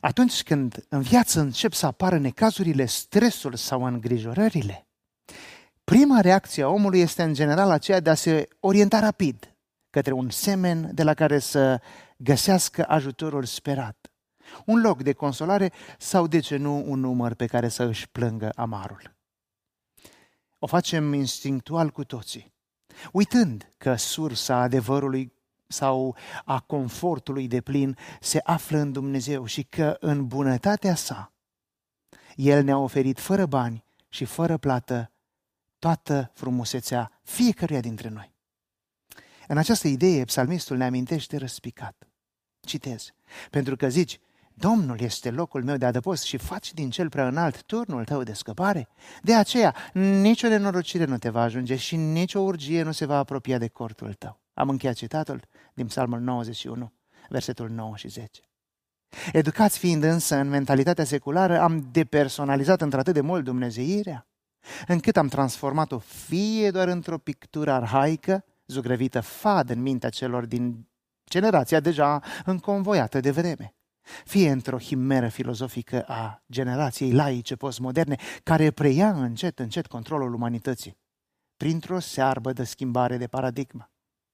Atunci când în viață încep să apară necazurile, stresul sau îngrijorările, prima reacție a omului este în general aceea de a se orienta rapid către un semen de la care să găsească ajutorul sperat, un loc de consolare sau, de ce nu, un număr pe care să își plângă amarul. O facem instinctual cu toții, uitând că sursa adevărului sau a confortului deplin se află în Dumnezeu și că în bunătatea sa El ne-a oferit fără bani și fără plată toată frumusețea fiecăruia dintre noi. În această idee, psalmistul ne amintește răspicat. Citez: pentru că zici, Domnul este locul meu de adăpost și faci din cel prea înalt turnul tău de scăpare. De aceea, nicio nenorocire nu te va ajunge și nicio urgie nu se va apropia de cortul tău. Am încheiat citatul din Psalmul 91, versetul 9 și 10. Educați fiind însă în mentalitatea seculară, am depersonalizat într-atât de mult dumnezeirea, încât am transformat-o fie doar într-o pictură arhaică, zugrăvită fad în mintea celor din generația deja înconvoiată de vreme, fie într-o himeră filozofică a generației laice postmoderne, care preia încet, încet controlul umanității, printr-o searbă de schimbare de paradigmă.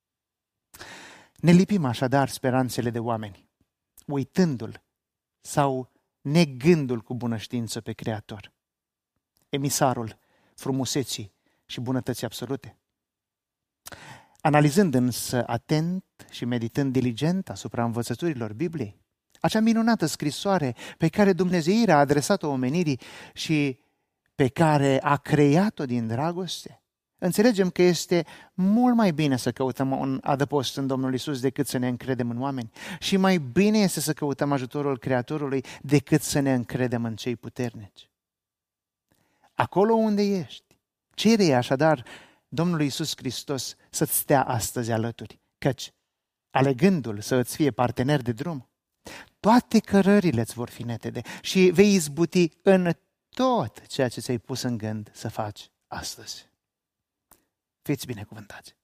Ne lipim așadar speranțele de oameni, uitându-l sau negându-l cu bună știință pe Creator, emisarul frumuseții și bunătății absolute. Analizând însă atent și meditând diligent asupra învățăturilor Bibliei, acea minunată scrisoare pe care Dumnezeirea a adresat-o omenirii și pe care a creat-o din dragoste, înțelegem că este mult mai bine să căutăm un adăpost în Domnul Iisus decât să ne încredem în oameni. Și mai bine este să căutăm ajutorul Creatorului decât să ne încredem în cei puternici. Acolo unde ești, cere așadar Domnului Iisus Hristos să-ți stea astăzi alături, căci, alegându-L să îți fie partener de drum, toate cărările îți vor fi netede și vei izbuti în tot ceea ce ți-ai pus în gând să faci astăzi. Fiți binecuvântați!